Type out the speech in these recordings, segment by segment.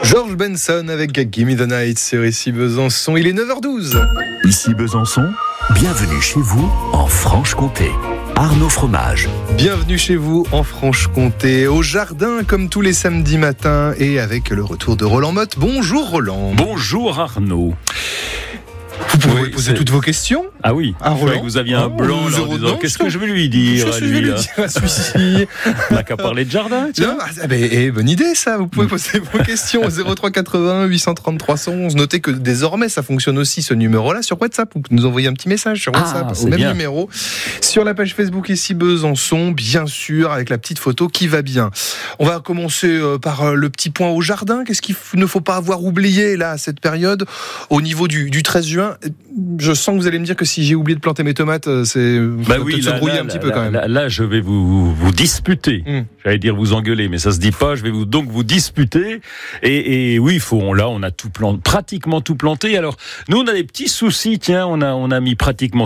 George Benson avec Gimme the Night sur Ici Besançon. Il est 9h12. Ici Besançon, bienvenue chez vous en Franche-Comté. Arnaud Fromage. Bienvenue chez vous en Franche-Comté, au jardin comme tous les samedis matins et avec le retour de Roland Motte. Bonjour Roland. Bonjour Arnaud. Vous pouvez poser toutes vos questions. Ah oui, à Roland. Vous aviez un blanc là, en disant qu'est-ce que je vais lui dire Qu'est-ce que je vais lui dire à celui-ci? On n'a qu'à parler de jardin, tiens. Bonne idée ça, vous pouvez poser vos questions au 03 80 830 311. Notez que désormais ça fonctionne aussi ce numéro-là sur WhatsApp. Vous nous envoyez un petit message sur WhatsApp au même numéro. Sur la page Facebook Ici Besançon, bien sûr, avec la petite photo qui va bien. On va commencer par le petit point au jardin. Qu'est-ce qu'il ne faut pas avoir oublié là à cette période au niveau du 13 juin? Je sens que vous allez me dire que si j'ai oublié de planter mes tomates, c'est peut-être se brouiller un petit peu quand même. Là, je vais vous disputer. J'allais dire vous engueuler, mais ça se dit pas. Je vais donc vous disputer. Et oui, on a pratiquement tout planté. Alors nous, on a des petits soucis. Tiens, on a mis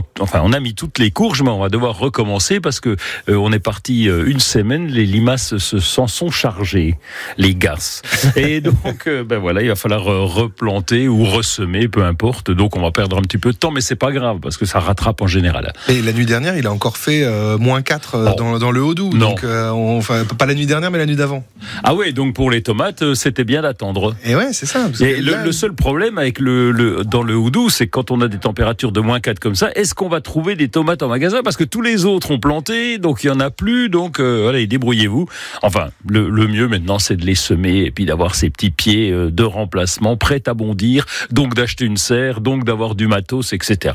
toutes les courges, mais on va devoir recommencer parce que on est parti une semaine. Les limaces s'en sont chargées, les garces. Et donc, il va falloir replanter ou ressemer, peu importe. Donc on va perdre un petit peu de temps, mais c'est pas grave parce que ça rattrape en général. Et la nuit dernière, il a encore fait -4 dans le Haut-Doubs. Donc pas la nuit dernière, mais la nuit d'avant. Ah ouais, donc pour les tomates, c'était bien d'attendre. Et ouais, c'est ça. Et le seul problème avec dans le Haut-Doubs, c'est quand on a des températures de -4 comme ça, est-ce qu'on va trouver des tomates en magasin? Parce que tous les autres ont planté, donc il y en a plus. Donc allez, débrouillez-vous. Enfin, le mieux maintenant, c'est de les semer et puis d'avoir ces petits pieds de remplacement prêts à bondir. Donc d'acheter une serre, donc d'avoir du matos, etc.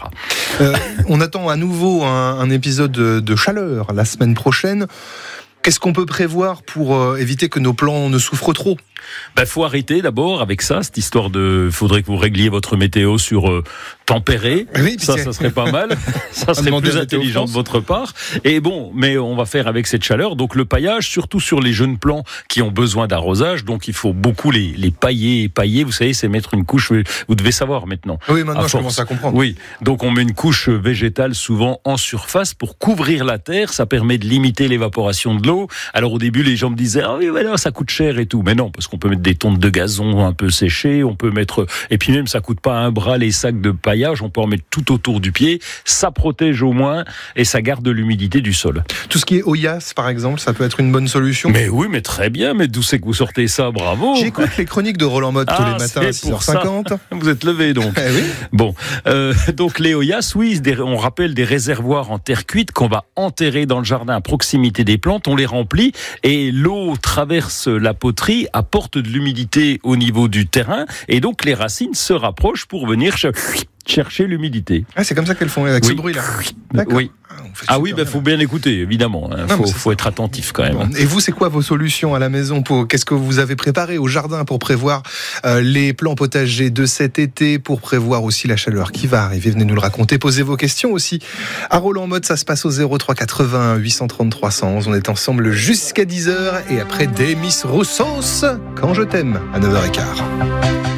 On attend à nouveau un épisode de chaleur la semaine prochaine. Qu'est-ce qu'on peut prévoir pour éviter que nos plants ne souffrent trop? Faut arrêter d'abord avec ça, cette histoire faudrait que vous régliez votre météo sur tempéré. Oui, ça serait pas mal. Ça serait plus intelligent de votre part. Et bon, mais on va faire avec cette chaleur. Donc le paillage, surtout sur les jeunes plants qui ont besoin d'arrosage. Donc il faut beaucoup les pailler. Pailler, vous savez, c'est mettre une couche. Vous devez savoir maintenant. Oui, maintenant je commence à comprendre. Oui, donc on met une couche végétale souvent en surface pour couvrir la terre. Ça permet de limiter l'évaporation de l'eau. Alors au début, les gens me disaient ah oui, voilà, ça coûte cher et tout. Mais non, parce qu'on peut mettre des tontes de gazon un peu séchées. On peut mettre et puis même ça coûte pas un bras les sacs de paillage. On peut en mettre tout autour du pied. Ça protège au moins et ça garde l'humidité du sol. Tout ce qui est Oyas, par exemple, ça peut être une bonne solution. Mais oui, mais très bien. Mais d'où c'est que vous sortez ça? Bravo. J'écoute les chroniques de Roland Motte tous les matins à 6h50. Vous êtes levé donc. Oui. Bon, donc les Oyas, oui, on rappelle des réservoirs en terre cuite qu'on va enterrer dans le jardin à proximité des plantes. On les remplit et l'eau traverse la poterie, apporte de l'humidité au niveau du terrain et donc les racines se rapprochent pour venir chercher l'humidité. Ah, c'est comme ça qu'elles font avec ce bruit-là. D'accord. Oui. Faut bien écouter, évidemment. Faut être attentif quand même. Et vous, c'est quoi vos solutions à la maison? Qu'est-ce que vous avez préparé au jardin pour prévoir les plants potagers de cet été, pour prévoir aussi la chaleur qui va arriver? Venez nous le raconter. Posez vos questions aussi à Roland Motte. Ça se passe au 03 80 830 311. On est ensemble jusqu'à 10h et après des Miss Roussos, Quand je t'aime à 9h15.